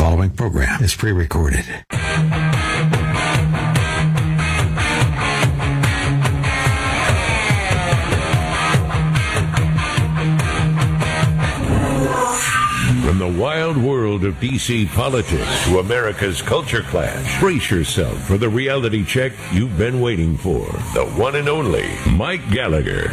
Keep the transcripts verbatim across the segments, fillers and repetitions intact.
following program is pre-recorded. From the wild world of D C politics to America's culture clash, brace yourself for the reality check you've been waiting for. The one and only Mike Gallagher.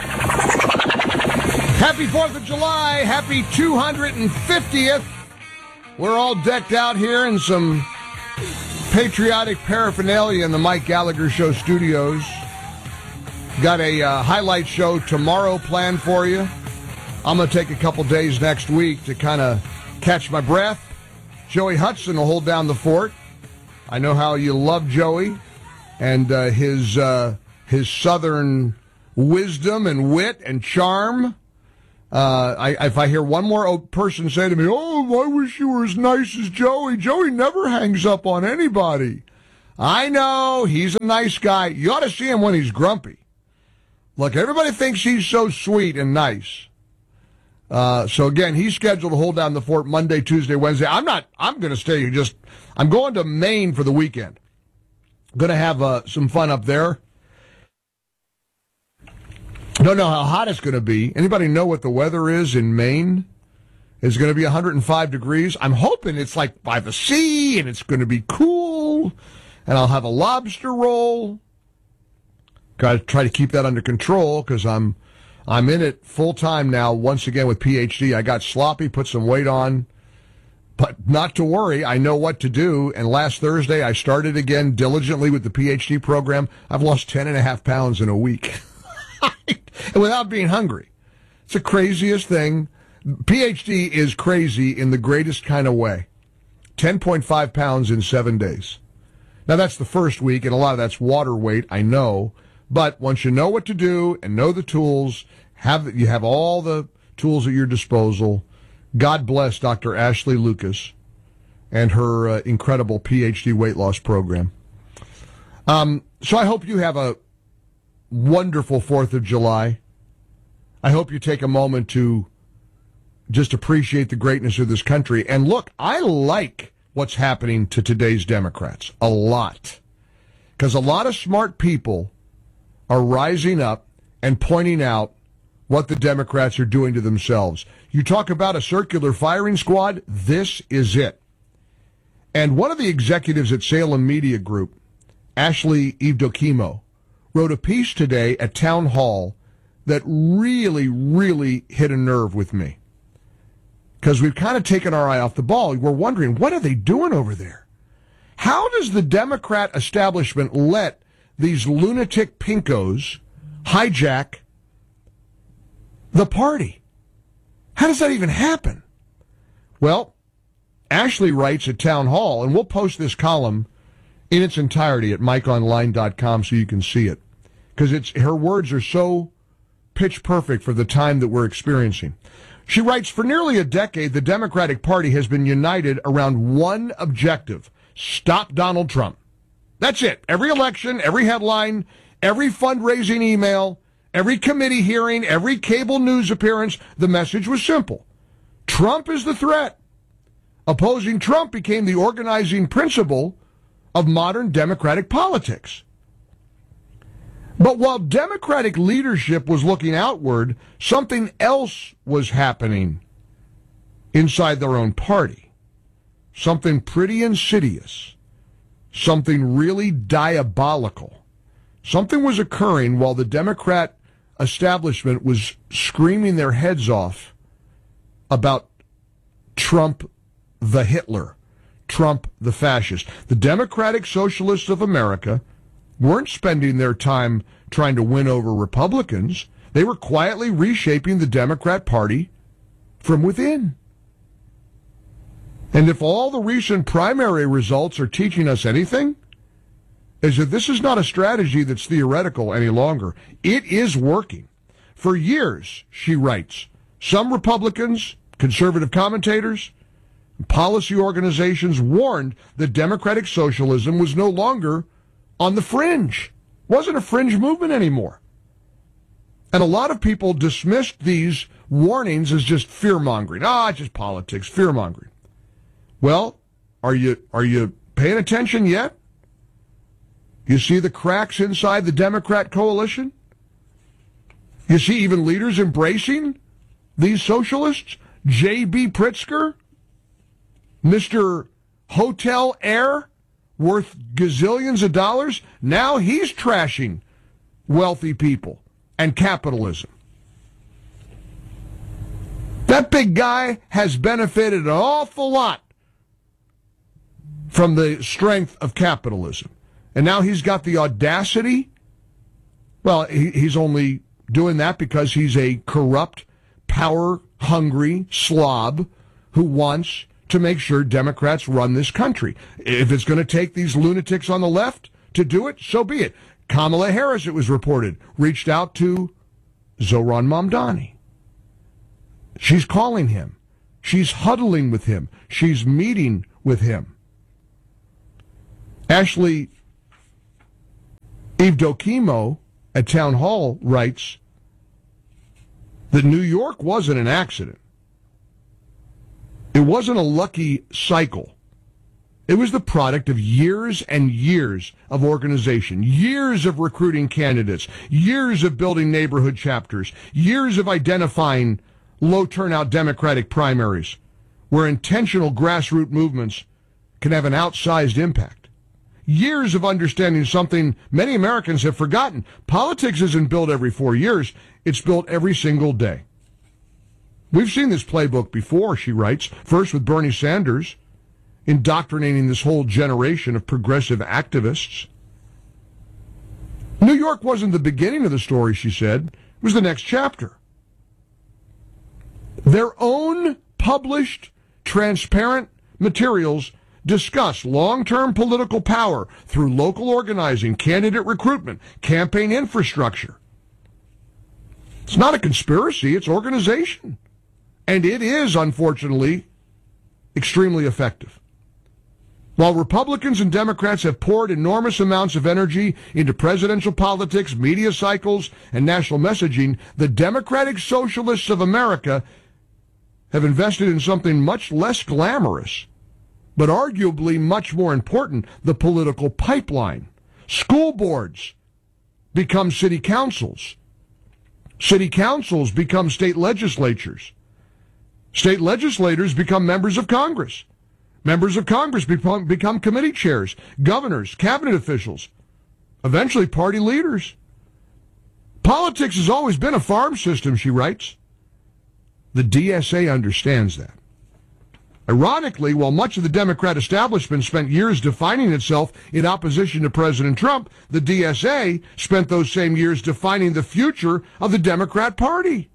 Happy fourth of July. Happy two hundred fiftieth. We're all decked out here in some patriotic paraphernalia in the Mike Gallagher Show studios. Got a uh, highlight show tomorrow planned for you. I'm going to take a couple days next week to kind of catch my breath. Joey Hudson will hold down the fort. I know how you love Joey and uh, his uh, his southern wisdom and wit and charm. Uh, I, if I hear one more person say to me, "Oh, I wish you were as nice as Joey," Joey never hangs up on anybody. I know, he's a nice guy. You ought to see him when he's grumpy. Look, everybody thinks he's so sweet and nice. Uh, so again, he's scheduled to hold down the fort Monday, Tuesday, Wednesday. I'm not, I'm going to stay here. Just, I'm going to Maine for the weekend. Going to have uh, some fun up there. Don't know how hot it's going to be. Anybody know what the weather is in Maine? It's going to be one hundred five degrees. I'm hoping it's like by the sea and it's going to be cool. And I'll have a lobster roll. Got to try to keep that under control because I'm I'm in it full time now, once again with P H D. I got sloppy, put some weight on. But not to worry, I know what to do. And last Thursday, I started again diligently with the P H D program. I've lost ten and a half pounds in a week. And without being hungry. It's the craziest thing. P H D is crazy in the greatest kind of way. ten point five pounds in seven days. Now, that's the first week, and a lot of that's water weight, I know. But once you know what to do and know the tools, have you have all the tools at your disposal. God bless Doctor Ashley Lucas and her uh, incredible P H D weight loss program. Um, so I hope you have a wonderful fourth of July. I hope you take a moment to just appreciate the greatness of this country. And look, I like what's happening to today's Democrats a lot. Because a lot of smart people are rising up and pointing out what the Democrats are doing to themselves. You talk about a circular firing squad, this is it. And one of the executives at Salem Media Group, Ashley Evdokimo, wrote a piece today at Town Hall that really, really hit a nerve with me. Because we've kind of taken our eye off the ball. We're wondering, what are they doing over there? How does the Democrat establishment let these lunatic pinkos hijack the party? How does that even happen? Well, Ashley writes at Town Hall, and we'll post this column in its entirety at mike online dot com so you can see it. Because it's her words are so pitch perfect for the time that we're experiencing. She writes, for nearly a decade, the Democratic Party has been united around one objective: stop Donald Trump. That's it. Every election, every headline, every fundraising email, every committee hearing, every cable news appearance, the message was simple. Trump is the threat. Opposing Trump became the organizing principle of modern Democratic politics. But while Democratic leadership was looking outward, something else was happening inside their own party. Something pretty insidious. Something really diabolical. Something was occurring while the Democrat establishment was screaming their heads off about Trump the Hitler, Trump the fascist. The Democratic Socialists of America weren't spending their time trying to win over Republicans. They were quietly reshaping the Democrat Party from within. And if all the recent primary results are teaching us anything, is that this is not a strategy that's theoretical any longer. It is working. For years, she writes, some Republicans, conservative commentators, policy organizations warned that democratic socialism was no longer on the fringe. Wasn't a fringe movement anymore. And a lot of people dismissed these warnings as just fear-mongering. Ah, it's just politics, fear-mongering. Well, Are you are you paying attention yet? You see the cracks inside the Democrat coalition? You see even leaders embracing these socialists? J B. Pritzker, Mister Hotel Heir, worth gazillions of dollars, now he's trashing wealthy people and capitalism. That big guy has benefited an awful lot from the strength of capitalism. And now he's got the audacity. Well, he, he's only doing that because he's a corrupt, power-hungry slob who wants to make sure Democrats run this country. If it's going to take these lunatics on the left to do it, so be it. Kamala Harris, it was reported, reached out to Zohran Mamdani. She's calling him. She's huddling with him. She's meeting with him. Ashley Evdokimo at Town Hall writes that New York wasn't an accident. It wasn't a lucky cycle. It was the product of years and years of organization, years of recruiting candidates, years of building neighborhood chapters, years of identifying low-turnout Democratic primaries where intentional grassroots movements can have an outsized impact. Years of understanding something many Americans have forgotten. Politics isn't built every four years. It's built every single day. We've seen this playbook before, she writes, first with Bernie Sanders, indoctrinating this whole generation of progressive activists. New York wasn't the beginning of the story, she said. It was the next chapter. Their own published, transparent materials discuss long-term political power through local organizing, candidate recruitment, campaign infrastructure. It's not a conspiracy, it's organization. And it is, unfortunately, extremely effective. While Republicans and Democrats have poured enormous amounts of energy into presidential politics, media cycles, and national messaging, the Democratic Socialists of America have invested in something much less glamorous, but arguably much more important, the political pipeline. School boards become city councils. City councils become state legislatures. State legislators become members of Congress. Members of Congress become, become committee chairs, governors, cabinet officials, eventually party leaders. Politics has always been a farm system, she writes. The D S A understands that. Ironically, while much of the Democrat establishment spent years defining itself in opposition to President Trump, the D S A spent those same years defining the future of the Democrat Party.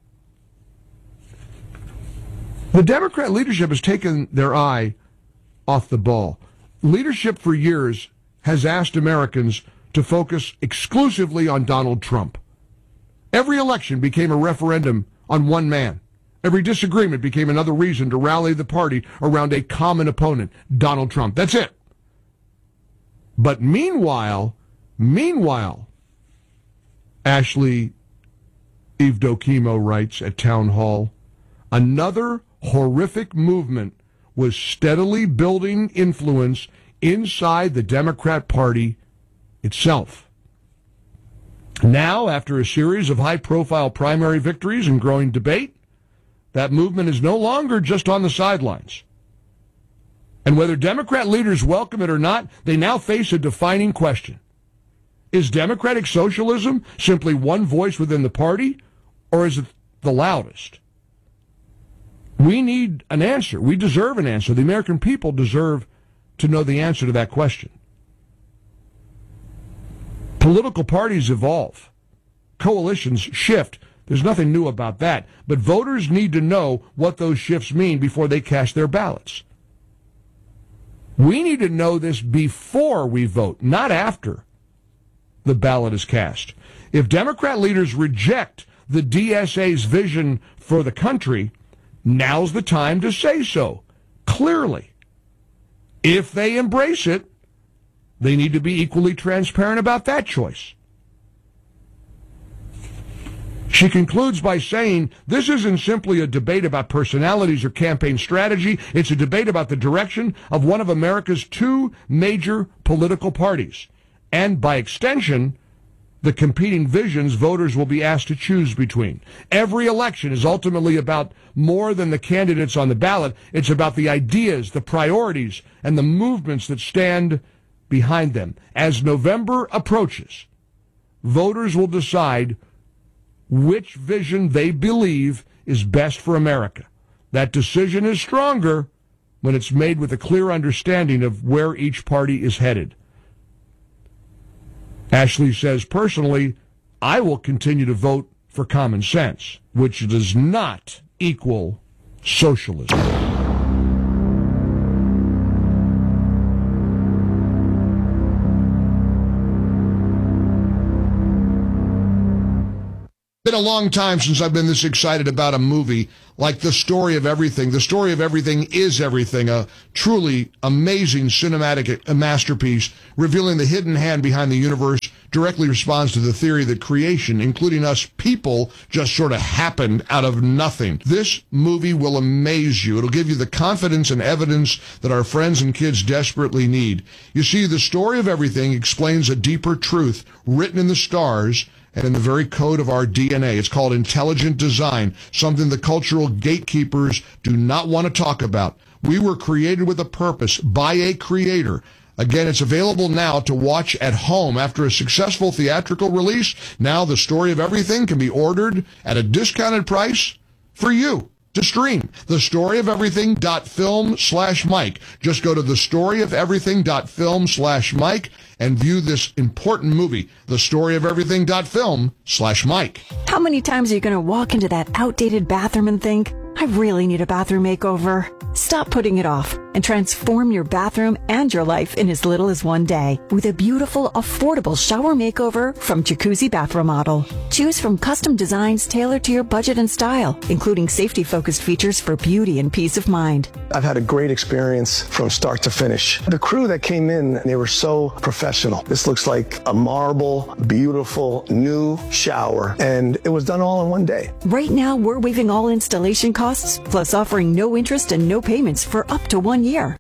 The Democrat leadership has taken their eye off the ball. Leadership for years has asked Americans to focus exclusively on Donald Trump. Every election became a referendum on one man. Every disagreement became another reason to rally the party around a common opponent, Donald Trump. That's it. But meanwhile, meanwhile, Ashley Evdokimo writes at Town Hall, another horrific movement was steadily building influence inside the Democrat Party itself. Now, after a series of high-profile primary victories and growing debate, that movement is no longer just on the sidelines. And whether Democrat leaders welcome it or not, they now face a defining question. Is democratic socialism simply one voice within the party, or is it the loudest? We need an answer. We deserve an answer. The American people deserve to know the answer to that question. Political parties evolve. Coalitions shift. There's nothing new about that. But voters need to know what those shifts mean before they cast their ballots. We need to know this before we vote, not after the ballot is cast. If Democrat leaders reject the D S A's vision for the country, now's the time to say so, clearly. If they embrace it, they need to be equally transparent about that choice. She concludes by saying, this isn't simply a debate about personalities or campaign strategy. It's a debate about the direction of one of America's two major political parties. And by extension, the competing visions voters will be asked to choose between. Every election is ultimately about more than the candidates on the ballot. It's about the ideas, the priorities, and the movements that stand behind them. As November approaches, voters will decide which vision they believe is best for America. That decision is stronger when it's made with a clear understanding of where each party is headed. Ashley says, personally, I will continue to vote for common sense, which does not equal socialism. It's been a long time since I've been this excited about a movie like The Story of Everything. The Story of Everything is everything, a truly amazing cinematic masterpiece revealing the hidden hand behind the universe, directly responds to the theory that creation, including us people, just sort of happened out of nothing. This movie will amaze you. It'll give you the confidence and evidence that our friends and kids desperately need. You see, The Story of Everything explains a deeper truth written in the stars and in the very code of our D N A. It's called intelligent design, something the cultural gatekeepers do not want to talk about. We were created with a purpose by a creator. Again, it's available now to watch at home. After a successful theatrical release, now The Story of Everything can be ordered at a discounted price for you to stream. The Story of Everything dot film slash Mike. Just go to The Story of Everything dot film slash Mike and view this important movie. The Story of Everything dot film slash Mike. How many times are you going to walk into that outdated bathroom and think, I really need a bathroom makeover? Stop putting it off and transform your bathroom and your life in as little as one day with a beautiful, affordable shower makeover from Jacuzzi Bath Remodel. Choose from custom designs tailored to your budget and style, including safety-focused features for beauty and peace of mind. I've had a great experience from start to finish. The crew that came in, they were so professional. This looks like a marble, beautiful, new shower, and it was done all in one day. Right now, we're waiving all installation costs, plus offering no interest and no payments for up to one year.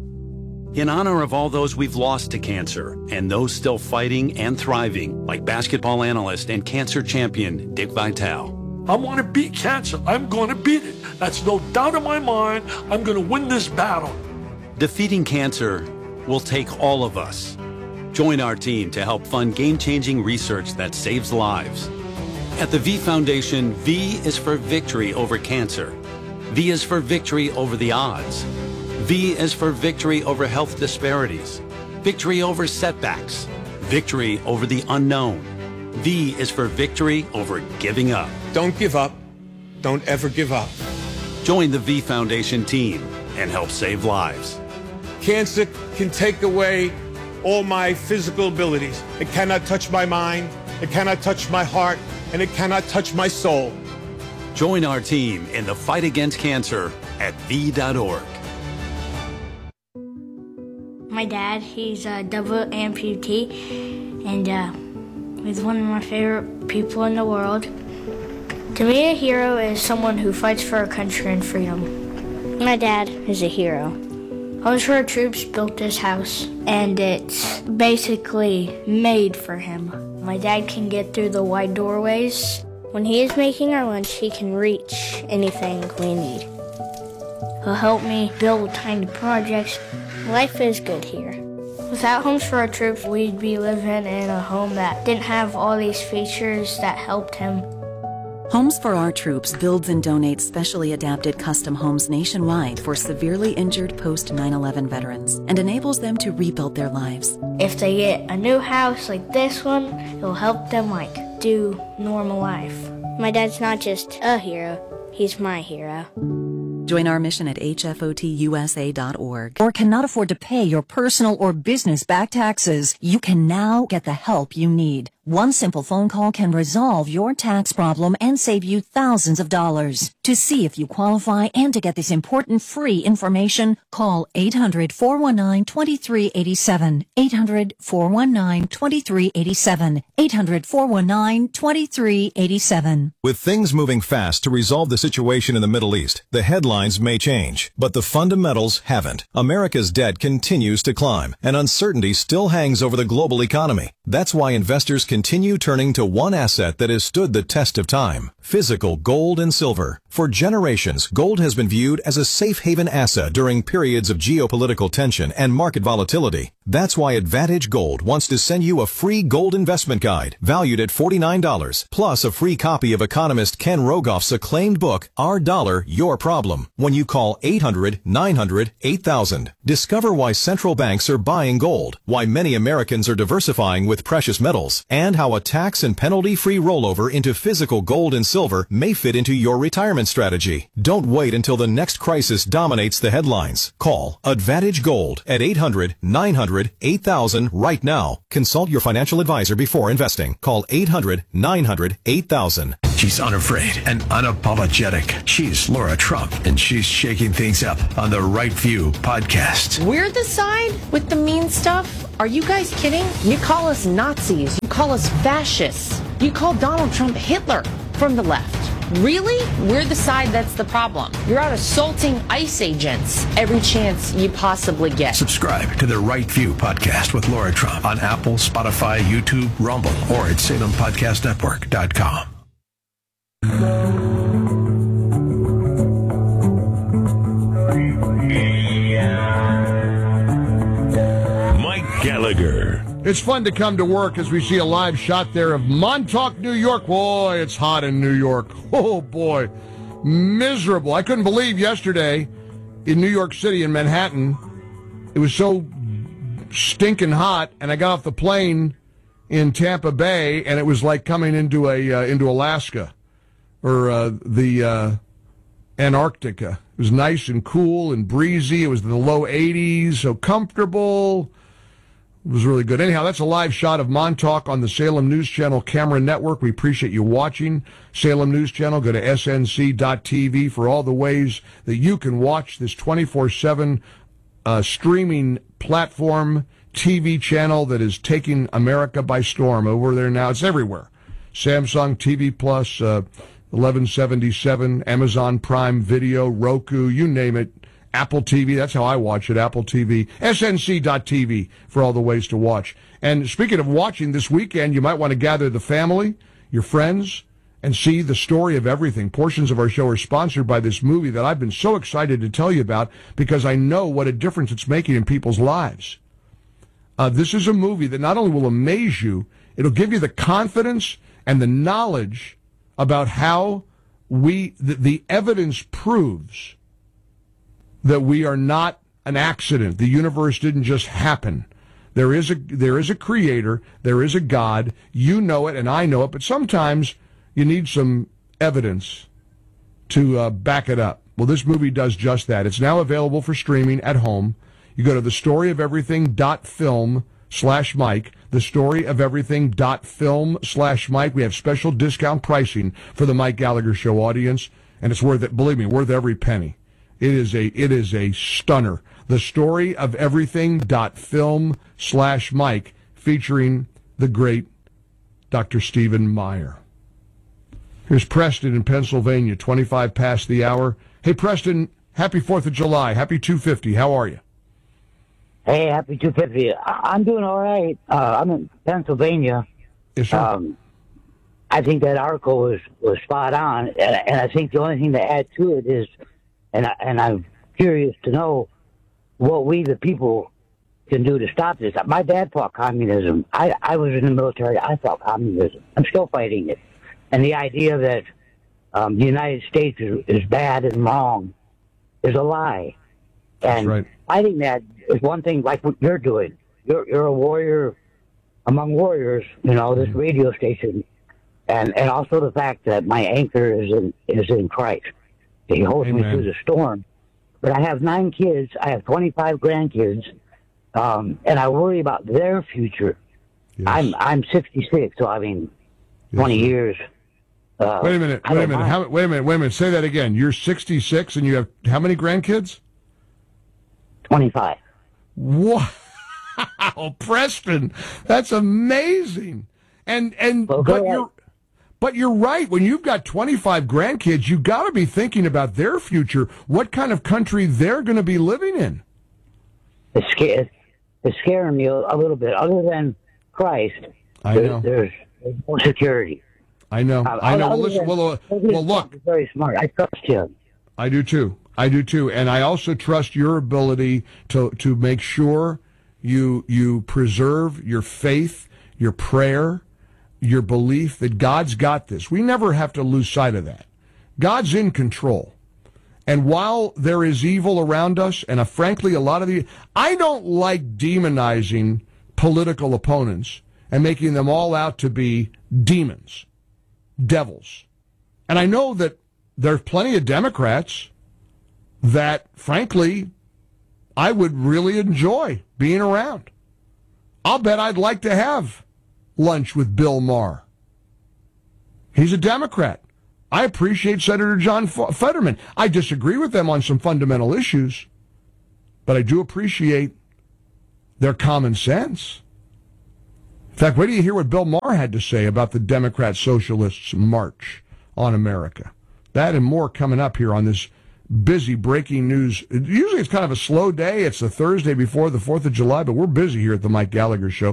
In honor of all those we've lost to cancer and those still fighting and thriving, like basketball analyst and cancer champion Dick Vitale. I want to beat cancer. I'm going to beat it. That's no doubt in my mind. I'm going to win this battle. Defeating cancer will take all of us. Join our team to help fund game-changing research that saves lives. At the V Foundation, V is for victory over cancer. V is for victory over the odds. V is for victory over health disparities, victory over setbacks, victory over the unknown. V is for victory over giving up. Don't give up. Don't ever give up. Join the V Foundation team and help save lives. Cancer can take away all my physical abilities. It cannot touch my mind, it cannot touch my heart, and it cannot touch my soul. Join our team in the fight against cancer at V dot org. My dad, he's a double amputee, and uh, he's one of my favorite people in the world. To me, a hero is someone who fights for our country and freedom. My dad is a hero. Homes for Our Troops built this house, and it's basically made for him. My dad can get through the wide doorways. When he is making our lunch, he can reach anything we need. He'll help me build tiny projects. Life is good here. Without Homes for Our Troops, we'd be living in a home that didn't have all these features that helped him. Homes for Our Troops builds and donates specially adapted custom homes nationwide for severely injured post nine eleven veterans and enables them to rebuild their lives. If they get a new house like this one, it'll help them like do normal life. My dad's not just a hero, he's my hero. Join our mission at H F O T U S A dot org. Or cannot afford to pay your personal or business back taxes, you can now get the help you need. One simple phone call can resolve your tax problem and save you thousands of dollars. To see if you qualify and to get this important free information, call eight hundred, four one nine, two three eight seven. eight hundred, four one nine, two three eight seven. eight hundred, four one nine, two three eight seven. With things moving fast to resolve the situation in the Middle East, the headlines may change, but the fundamentals haven't. America's debt continues to climb, and uncertainty still hangs over the global economy. That's why investors continue turning to one asset that has stood the test of time: physical gold and silver. For generations, gold has been viewed as a safe haven asset during periods of geopolitical tension and market volatility. That's why Advantage Gold wants to send you a free gold investment guide valued at forty-nine dollars, plus a free copy of economist Ken Rogoff's acclaimed book, Our Dollar, Your Problem, when you call eight hundred, nine hundred, eight thousand. Discover why central banks are buying gold, why many Americans are diversifying with precious metals, and how a tax and penalty-free rollover into physical gold and silver may fit into your retirement strategy. Don't wait until the next crisis dominates the headlines. Call Advantage Gold at eight hundred, nine hundred, eight thousand right now. Consult your financial advisor before investing. Call eight hundred, nine hundred, eight thousand. She's unafraid and unapologetic. She's Laura Trump, and she's shaking things up on the Right View podcast. We're the side with the mean stuff? Are you guys kidding? You call us Nazis. You call us fascists. You call Donald Trump Hitler from the left. Really? We're the side that's the problem. You're out assaulting ICE agents every chance you possibly get. Subscribe to the Right View podcast with Laura Trump on Apple, Spotify, YouTube, Rumble, or at Salem Podcast Network dot com. Mike Gallagher. It's fun to come to work as we see a live shot there of Montauk, New York. Boy, it's hot in New York. Oh, boy. Miserable. I couldn't believe yesterday in New York City, in Manhattan, it was so stinking hot, and I got off the plane in Tampa Bay, and it was like coming into a uh, into Alaska or uh, the uh, Antarctica. It was nice and cool and breezy. It was in the low eighties, so comfortable. It was really good. Anyhow, that's a live shot of Montauk on the Salem News Channel camera network. We appreciate you watching. Salem News Channel, go to S N C dot T V for all the ways that you can watch this twenty-four seven uh, streaming platform, T V channel that is taking America by storm over there now. It's everywhere. Samsung T V Plus, uh, eleven seventy-seven, Amazon Prime Video, Roku, you name it. Apple T V, that's how I watch it, Apple T V. S N C dot T V for all the ways to watch. And speaking of watching, this weekend you might want to gather the family, your friends, and see The Story of Everything. Portions of our show are sponsored by this movie that I've been so excited to tell you about because I know what a difference it's making in people's lives. Uh, this is a movie that not only will amaze you, it'll give you the confidence and the knowledge about how we, the, the evidence proves that we are not an accident. The universe didn't just happen. There is a there is a creator, there is a God. You know it and I know it, but sometimes you need some evidence to uh, back it up. Well, this movie does just that. It's now available for streaming at home. You go to the story of everything dot film slash Mike, the story of everything dot film slash Mike. We have special discount pricing for the Mike Gallagher Show audience, and it's worth it, believe me, worth every penny. It is a it is a stunner. The story of everything dot film slash Mike, featuring the great Doctor Stephen Meyer. Here's Preston in Pennsylvania, twenty-five past the hour. Hey, Preston, happy fourth of July. Happy two fifty. How are you? Hey, happy two fifty. I'm doing all right. Uh, I'm in Pennsylvania. Yes, sir. Um, I think that article was, was spot on, and, and I think the only thing to add to it is, and, I, and I'm curious to know what we, the people, can do to stop this. My dad fought communism. I, I was in the military. I fought communism. I'm still fighting it. And the idea that um, the United States is, is bad and wrong is a lie. And right. fighting that is one thing, like what you're doing. You're, you're a warrior among warriors, you know, this radio station. And, and also the fact that my anchor is in, is in Christ. He holds Amen. me through the storm. But I have nine kids. I have twenty-five grandkids. Um, and I worry about their future. Yes. I'm I'm sixty-six, so I mean, twenty yes. years. Uh, wait a minute. Wait a minute. How, wait a minute. Wait a minute. Say that again. You're sixty-six, and you have how many grandkids? twenty-five. Wow, Preston, that's amazing. And and well, but you're but you're right. When you've got twenty-five grandkids, you've got to be thinking about their future. What kind of country they're going to be living in? It's scared. It's scaring me a little bit. Other than Christ, I there, know. there's no security. I know. Uh, I know. Well, listen, well, uh, well, look. He's very smart. I trust him. I do too. I do too. And I also trust your ability to to make sure you you preserve your faith, your prayer, your belief that God's got this. We never have to lose sight of that. God's in control. And while there is evil around us, and uh, frankly, a lot of the, I don't like demonizing political opponents and making them all out to be demons, devils. And I know that there's plenty of Democrats that, frankly, I would really enjoy being around. I'll bet I'd like to have lunch with Bill Maher. He's a Democrat. I appreciate Senator John Fetterman. I disagree with them on some fundamental issues, but I do appreciate their common sense. In fact, wait till you hear what Bill Maher had to say about the Democrat Socialists' march on America. That and more coming up here on this busy breaking news. Usually it's kind of a slow day. It's the Thursday before the fourth of July, but we're busy here at the Mike Gallagher Show.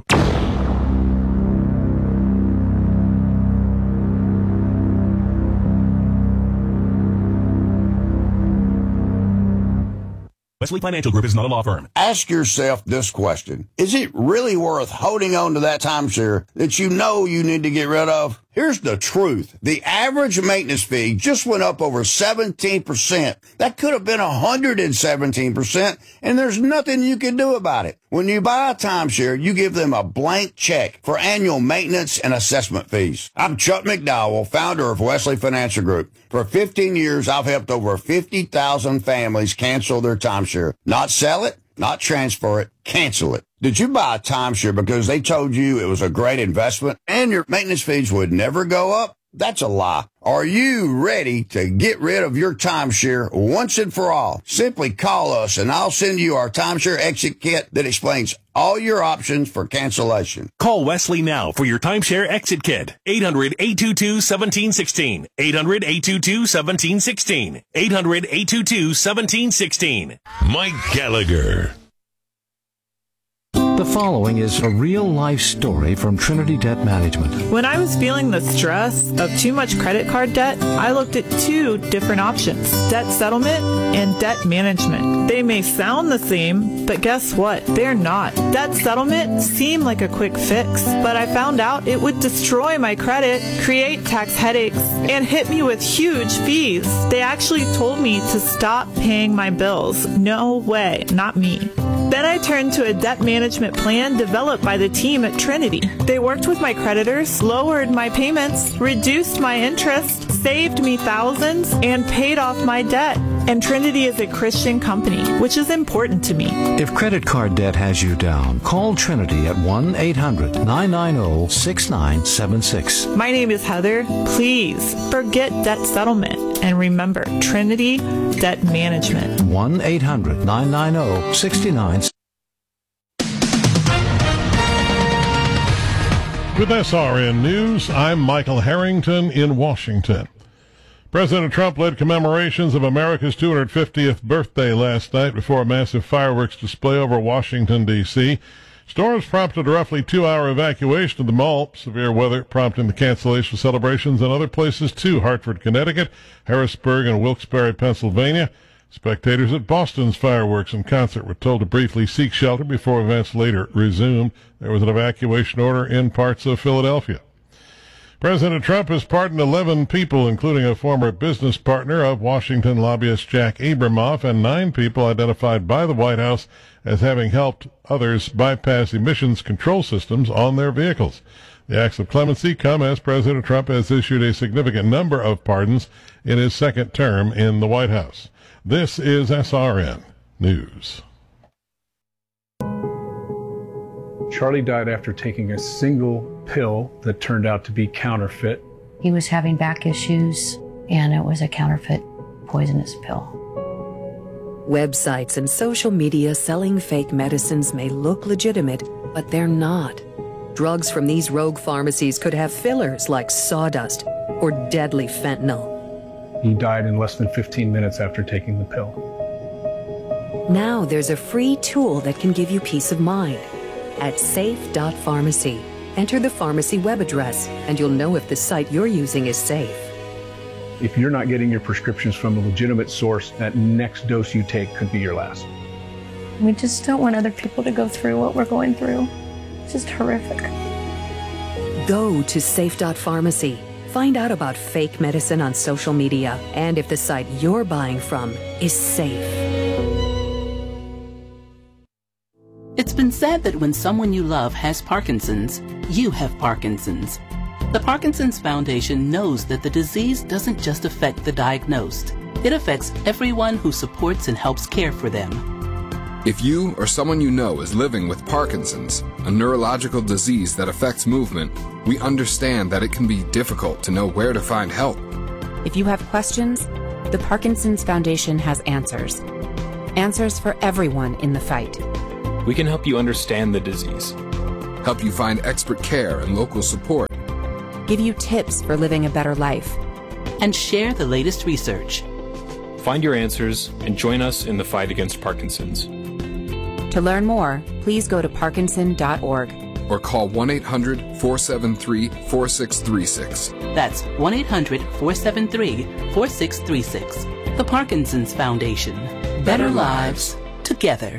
Wesley Financial Group is not a law firm. Ask yourself this question. Is it really worth holding on to that timeshare that you know you need to get rid of? Here's the truth. The average maintenance fee just went up over seventeen percent. That could have been one hundred seventeen percent, and there's nothing you can do about it. When you buy a timeshare, you give them a blank check for annual maintenance and assessment fees. I'm Chuck McDowell, founder of Wesley Financial Group. For fifteen years, I've helped over fifty thousand families cancel their timeshare. Not sell it, not transfer it, cancel it. Did you buy a timeshare because they told you it was a great investment and your maintenance fees would never go up? That's a lie. Are you ready to get rid of your timeshare once and for all? Simply call us and I'll send you our timeshare exit kit that explains all your options for cancellation. Call Wesley now for your timeshare exit kit. eight hundred, eight two two, one seven one six. eight hundred, eight two two, one seven one six. eight hundred, eight two two, one seven one six. Mike Gallagher. The following is a real-life story from Trinity Debt Management. When I was feeling the stress of too much credit card debt, I looked at two different options, debt settlement and debt management. They may sound the same, but guess what? They're not. Debt settlement seemed like a quick fix, but I found out it would destroy my credit, create tax headaches, and hit me with huge fees. They actually told me to stop paying my bills. No way, not me. Then I turned to a debt management plan developed by the team at Trinity. They worked with my creditors, lowered my payments, reduced my interest, saved me thousands, and paid off my debt. And Trinity is a Christian company, which is important to me. If credit card debt has you down, call Trinity at one eight hundred, nine nine zero, six nine seven six. My name is Heather. Please forget debt settlement. And remember, Trinity Debt Management. one eight hundred, nine nine zero, six nine seven six. With S R N News, I'm Michael Harrington in Washington. President Trump led commemorations of America's two hundred fiftieth birthday last night before a massive fireworks display over Washington, D C Storms prompted a roughly two-hour evacuation of the mall. Severe weather prompting the cancellation of celebrations in other places too. Hartford, Connecticut, Harrisburg, and Wilkes-Barre, Pennsylvania. Spectators at Boston's fireworks and concert were told to briefly seek shelter before events later resumed. There was an evacuation order in parts of Philadelphia. President Trump has pardoned eleven people, including a former business partner of Washington lobbyist Jack Abramoff, and nine people identified by the White House as having helped others bypass emissions control systems on their vehicles. The acts of clemency come as President Trump has issued a significant number of pardons in his second term in the White House. This is S R N News. Charlie died after taking a single pill that turned out to be counterfeit. He was having back issues, and it was a counterfeit poisonous pill. Websites and social media selling fake medicines may look legitimate, but they're not. Drugs from these rogue pharmacies could have fillers like sawdust or deadly fentanyl. He died in less than fifteen minutes after taking the pill. Now there's a free tool that can give you peace of mind. At safe dot pharmacy, enter the pharmacy web address, and you'll know if the site you're using is safe. If you're not getting your prescriptions from a legitimate source, that next dose you take could be your last. We just don't want other people to go through what we're going through. It's just horrific. Go to safe dot pharmacy. Find out about fake medicine on social media and if the site you're buying from is safe. It's been said that when someone you love has Parkinson's, you have Parkinson's. The Parkinson's Foundation knows that the disease doesn't just affect the diagnosed. It affects everyone who supports and helps care for them. If you or someone you know is living with Parkinson's, a neurological disease that affects movement, we understand that it can be difficult to know where to find help. If you have questions, the Parkinson's Foundation has answers. Answers for everyone in the fight. We can help you understand the disease, help you find expert care and local support, give you tips for living a better life, and share the latest research. Find your answers and join us in the fight against Parkinson's. To learn more, please go to parkinson dot org or call one eight hundred, four seven three, four six three six. That's one eight hundred, four seven three, four six three six. The Parkinson's Foundation. Better, Better lives together.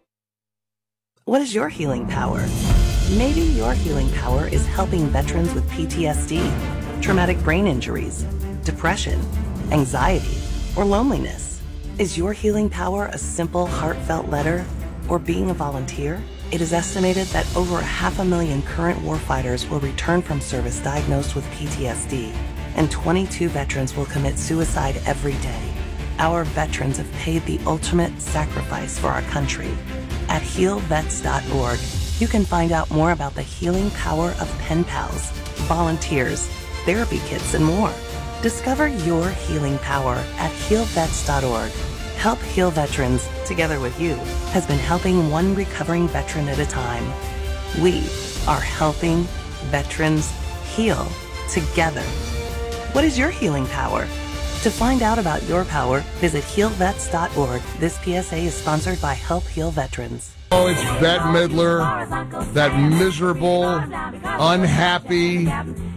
What is your healing power? Maybe your healing power is helping veterans with P T S D, traumatic brain injuries, depression, anxiety, or loneliness. Is your healing power a simple, heartfelt letter or being a volunteer? It is estimated that over half a million current warfighters will return from service diagnosed with P T S D, and twenty-two veterans will commit suicide every day. Our veterans have paid the ultimate sacrifice for our country. At heal vets dot org, you can find out more about the healing power of pen pals, volunteers, therapy kits, and more. Discover your healing power at heal vets dot org. Help Heal Veterans, together with you, has been helping one recovering veteran at a time. We are helping veterans heal together. What is your healing power? To find out about your power, visit heal vets dot org. This P S A is sponsored by Help Heal Veterans. Oh, it's Bette Midler, that miserable, unhappy,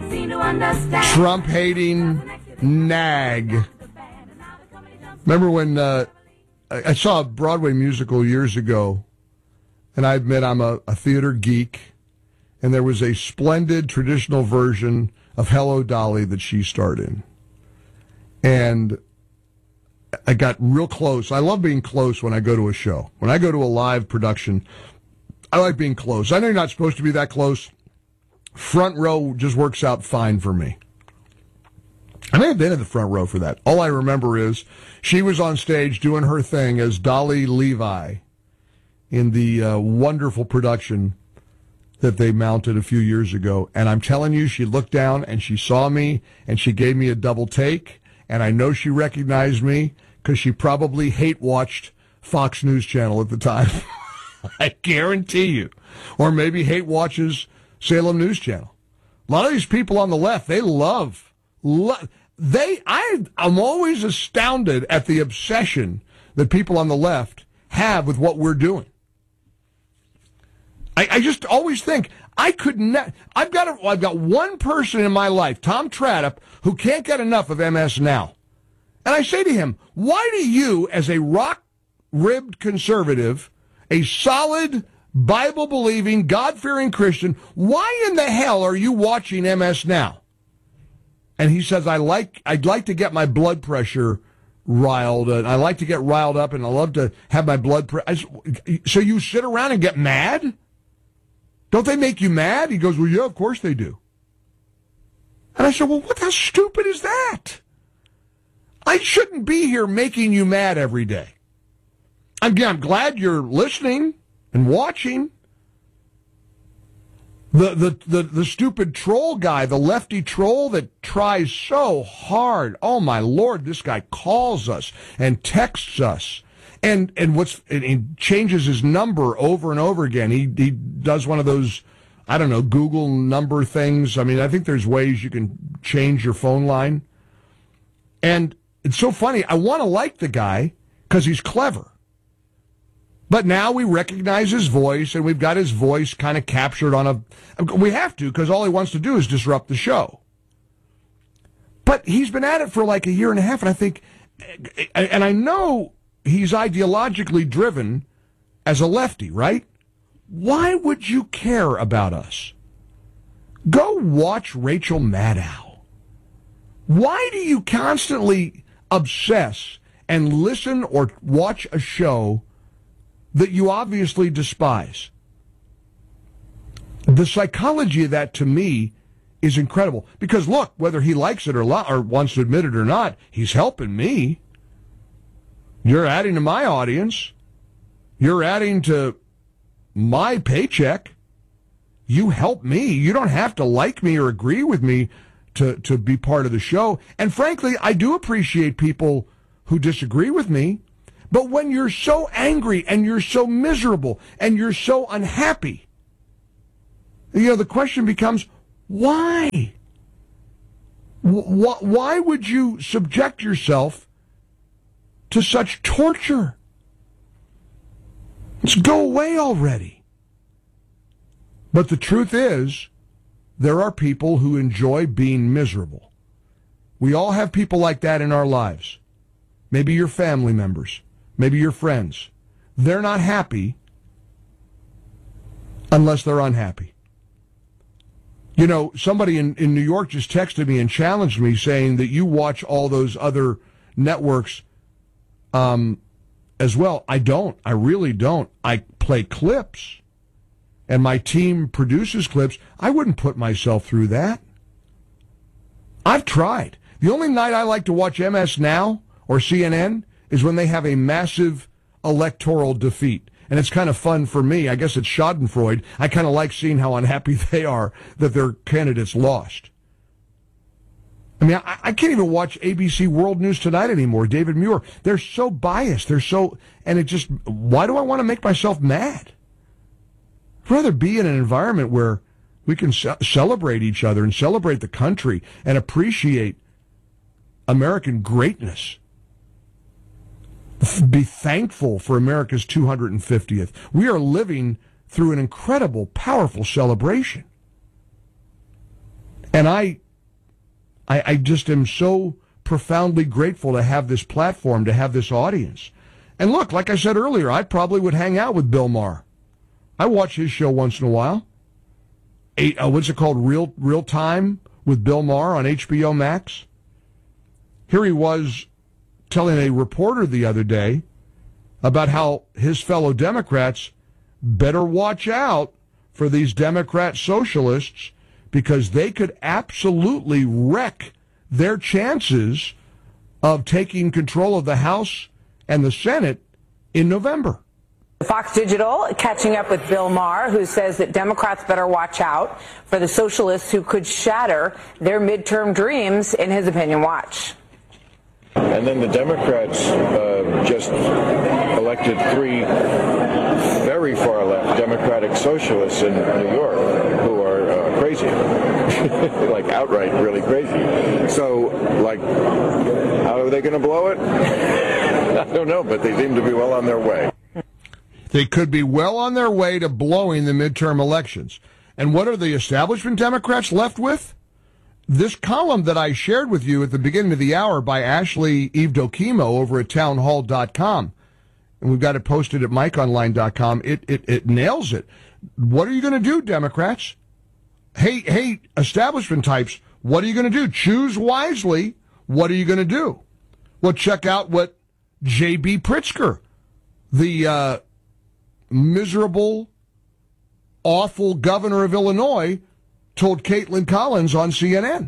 Trump-hating nag. Remember when uh, I saw a Broadway musical years ago, and I admit I'm a, a theater geek, and there was a splendid traditional version of Hello, Dolly that she starred in. And I got real close. I love being close when I go to a show. When I go to a live production, I like being close. I know you're not supposed to be that close. Front row just works out fine for me. I may have been in the front row for that. All I remember is she was on stage doing her thing as Dolly Levi in the uh, wonderful production that they mounted a few years ago. And I'm telling you, she looked down and she saw me and she gave me a double take. And I know she recognized me because she probably hate-watched Fox News Channel at the time. I guarantee you. Or maybe hate-watches Salem News Channel. A lot of these people on the left, they love, lo- they, I, I'm always astounded at the obsession that people on the left have with what we're doing. I, I just always think, I could not, I've got a, I've got one person in my life, Tom Tradup, who can't get enough of M S Now. And I say to him, why do you, as a rock-ribbed conservative, a solid, Bible-believing, God-fearing Christian, why in the hell are you watching M S Now? And he says, I like, I'd like to get my blood pressure riled, and I like to get riled up, and I love to have my blood pressure. So you sit around and get mad? Don't they make you mad? He goes, well, yeah, of course they do. And I said, well, what the stupid is that? I shouldn't be here making you mad every day. I'm, I'm glad you're listening and watching. The, the, the, the stupid troll guy, the lefty troll that tries so hard. Oh, my Lord, this guy calls us and texts us. And and what's and he changes his number over and over again. He he does one of those, I don't know, Google number things. I mean, I think there's ways you can change your phone line. And it's so funny. I want to like the guy because he's clever. But now we recognize his voice, and we've got his voice kind of captured on a... We have to, because all he wants to do is disrupt the show. But he's been at it for like a year and a half, and I think... And I know he's ideologically driven as a lefty, right? Why would you care about us? Go watch Rachel Maddow. Why do you constantly obsess and listen or watch a show that you obviously despise? The psychology of that, to me, is incredible. Because, look, whether he likes it or, lo- or wants to admit it or not, he's helping me. You're adding to my audience. You're adding to my paycheck. You help me. You don't have to like me or agree with me to, to be part of the show. And frankly, I do appreciate people who disagree with me. But when you're so angry and you're so miserable and you're so unhappy, you know, the question becomes, why? Wh- why would you subject yourself to such torture? Let's go away already. But the truth is, there are people who enjoy being miserable. We all have people like that in our lives. Maybe your family members. Maybe your friends. They're not happy unless they're unhappy. You know, somebody in, in New York just texted me and challenged me saying that you watch all those other networks um, as well. I don't. I really don't. I play clips, and my team produces clips. I wouldn't put myself through that. I've tried. The only night I like to watch M S Now or C N N is when they have a massive electoral defeat. And it's kind of fun for me. I guess it's Schadenfreude. I kind of like seeing how unhappy they are that their candidates lost. I mean, I, I can't even watch A B C World News Tonight anymore, David Muir. They're so biased. They're so... And it just... Why do I want to make myself mad? I'd rather be in an environment where we can ce- celebrate each other and celebrate the country and appreciate American greatness. Be thankful for America's two hundred fiftieth. We are living through an incredible, powerful celebration. And I, I, I just am so profoundly grateful to have this platform, to have this audience. And look, like I said earlier, I probably would hang out with Bill Maher. I watch his show once in a while. Eight, uh, what's it called? Real, Real Time with Bill Maher on H B O Max. Here he was telling a reporter the other day about how his fellow Democrats better watch out for these Democrat socialists because they could absolutely wreck their chances of taking control of the House and the Senate in November. Fox Digital catching up with Bill Maher, who says that Democrats better watch out for the socialists who could shatter their midterm dreams, in his opinion. Watch. And then the Democrats uh, just elected three very far left Democratic socialists in New York who are uh, crazy, like outright really crazy. So, like, how are they going to blow it? I don't know, but they seem to be well on their way. They could be well on their way to blowing the midterm elections. And what are the establishment Democrats left with? This column that I shared with you at the beginning of the hour by Ashley Evdokimo over at townhall dot com, and we've got it posted at mike online dot com, it, it, it nails it. What are you going to do, Democrats? Hey, hey, establishment types, what are you going to do? Choose wisely. What are you going to do? Well, check out what J B Pritzker, the uh, miserable, awful governor of Illinois, told Caitlin Collins on C N N.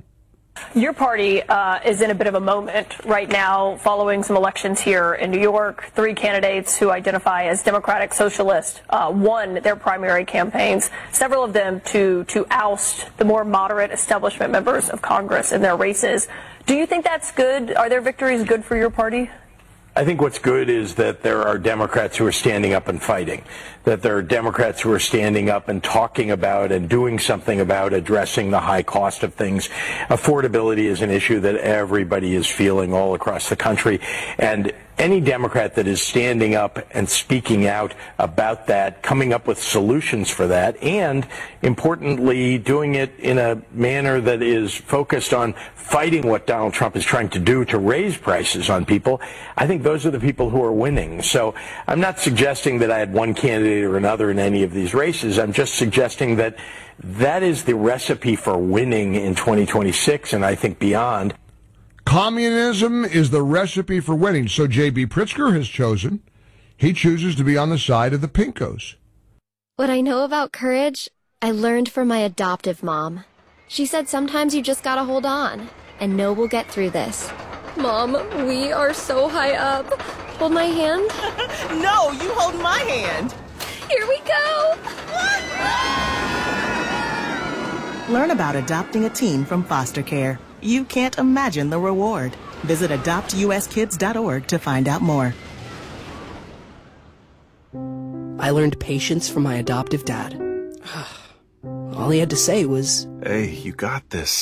Your party uh, is in a bit of a moment right now following some elections here in New York. Three candidates who identify as Democratic Socialist uh, won their primary campaigns, several of them to, to oust the more moderate establishment members of Congress in their races. Do you think that's good? Are their victories good for your party? I think what's good is that there are Democrats who are standing up and fighting, that there are Democrats who are standing up and talking about and doing something about addressing the high cost of things. Affordability is an issue that everybody is feeling all across the country, and any Democrat that is standing up and speaking out about that, coming up with solutions for that, and importantly, doing it in a manner that is focused on fighting what Donald Trump is trying to do to raise prices on people, I think those are the people who are winning. So I'm not suggesting that I had one candidate or another in any of these races. I'm just suggesting that that is the recipe for winning in twenty twenty-six and I think beyond. Communism is the recipe for winning. So J B. Pritzker has chosen. He chooses to be on the side of the Pinkos. What I know about courage, I learned from my adoptive mom. She said sometimes you just gotta hold on, and know we'll get through this. Mom, we are so high up. Hold my hand. No, you hold my hand. Here we go. Learn about adopting a teen from foster care. You can't imagine the reward. Visit adopt u s kids dot org to find out more. I learned patience from my adoptive dad. All he had to say was, "Hey, you got this."